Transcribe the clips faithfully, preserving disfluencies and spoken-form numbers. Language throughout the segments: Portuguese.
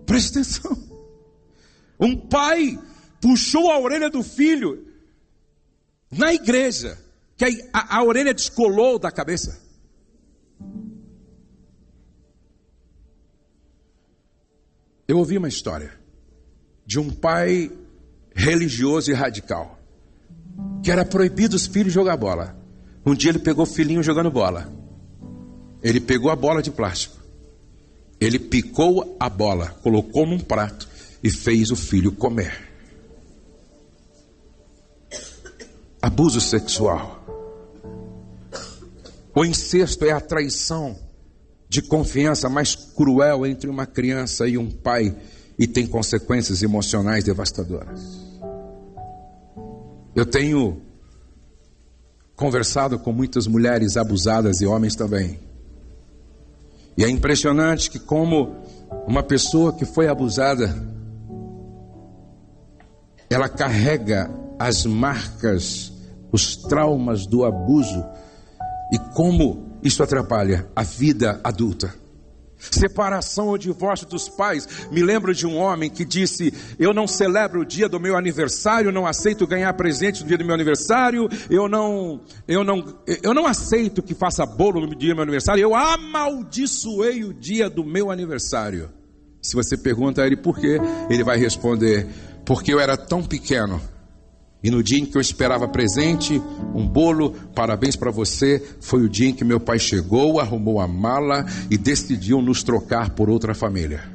Presta atenção. Um pai puxou a orelha do filho na igreja, que a, a, a orelha descolou da cabeça. Eu ouvi uma história de um pai religioso e radical, que era proibido os filhos jogar bola. Um dia ele pegou o filhinho jogando bola. Ele pegou a bola de plástico, ele picou a bola, colocou num prato e fez o filho comer. Abuso sexual. O incesto é a traição de confiança mais cruel entre uma criança e um pai, e tem consequências emocionais devastadoras. Eu tenho conversado com muitas mulheres abusadas e homens também. E é impressionante que como uma pessoa que foi abusada, ela carrega as marcas, os traumas do abuso, e como isso atrapalha a vida adulta. Separação ou divórcio dos pais. Me lembro de um homem que disse: eu não celebro o dia do meu aniversário, não aceito ganhar presente no dia do meu aniversário, eu não, eu não, eu não aceito que faça bolo no dia do meu aniversário, eu amaldiçoei o dia do meu aniversário. Se você pergunta a ele por quê, ele vai responder: porque eu era tão pequeno, e no dia em que eu esperava presente, um bolo, parabéns para você, foi o dia em que meu pai chegou, arrumou a mala e decidiu nos trocar por outra família.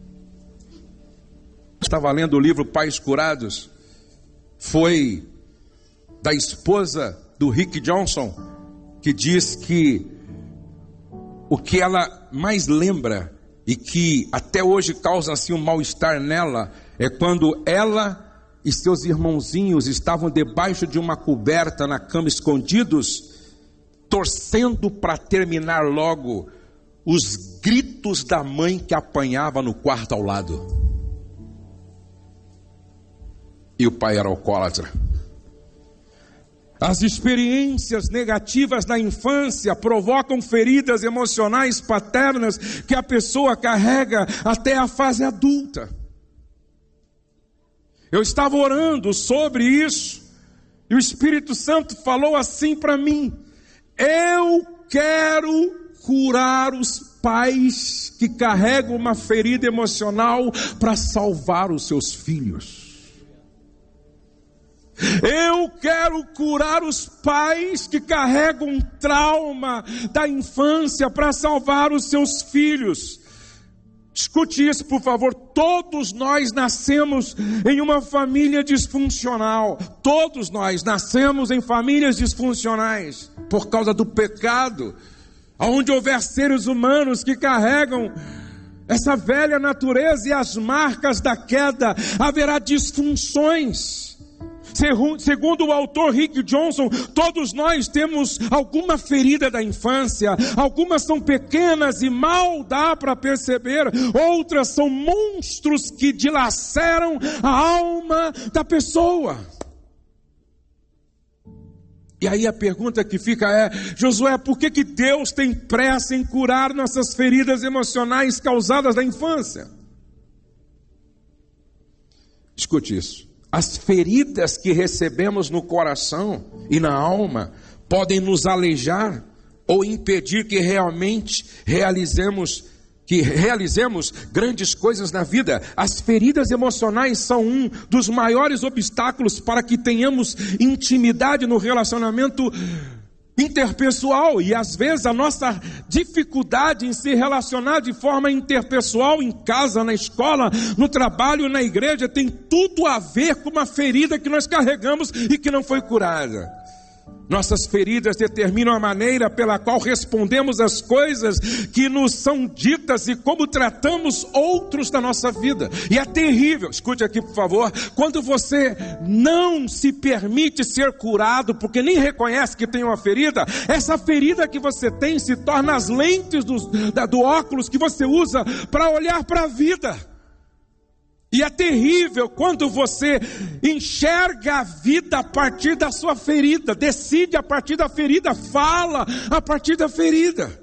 Estava lendo o livro Pais Curados. Foi da esposa do Rick Johnson, que diz que o que ela mais lembra e que até hoje causa assim um mal-estar nela é quando ela e seus irmãozinhos estavam debaixo de uma coberta na cama escondidos, torcendo para terminar logo os gritos da mãe que apanhava no quarto ao lado. E o pai era alcoólatra. As experiências negativas na infância provocam feridas emocionais paternas que a pessoa carrega até a fase adulta. Eu estava orando sobre isso, e o Espírito Santo falou assim para mim: eu quero curar os pais que carregam uma ferida emocional para salvar os seus filhos. Eu quero curar os pais que carregam um trauma da infância para salvar os seus filhos. Escute isso, por favor. Todos nós nascemos em uma família disfuncional. Todos nós nascemos em famílias disfuncionais por causa do pecado. Onde houver seres humanos que carregam essa velha natureza e as marcas da queda, haverá disfunções. Segundo o autor Rick Johnson, todos nós temos alguma ferida da infância. Algumas são pequenas e mal dá para perceber. Outras são monstros que dilaceram a alma da pessoa. E aí a pergunta que fica é: Josué, por que que Deus tem pressa em curar nossas feridas emocionais causadas da infância? Escute isso. As feridas que recebemos no coração e na alma podem nos aleijar ou impedir que realmente realizemos, que realizemos grandes coisas na vida. As feridas emocionais são um dos maiores obstáculos para que tenhamos intimidade no relacionamento interpessoal, e às vezes a nossa dificuldade em se relacionar de forma interpessoal em casa, na escola, no trabalho, na igreja, tem tudo a ver com uma ferida que nós carregamos e que não foi curada. Nossas feridas determinam a maneira pela qual respondemos às coisas que nos são ditas e como tratamos outros da nossa vida. E é terrível, escute aqui por favor, quando você não se permite ser curado porque nem reconhece que tem uma ferida, essa ferida que você tem se torna as lentes do, da, do óculos que você usa para olhar para a vida. E é terrível quando você enxerga a vida a partir da sua ferida, decide a partir da ferida, fala a partir da ferida.